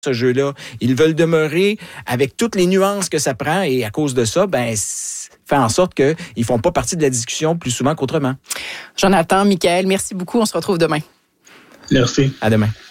ce jeu-là. Ils veulent demeurer avec toutes les nuances que ça prend et à cause de ça, fait en sorte qu'ils ne font pas partie de la discussion plus souvent qu'autrement. Jonathan, Michaël, merci beaucoup. On se retrouve demain. Merci. À demain.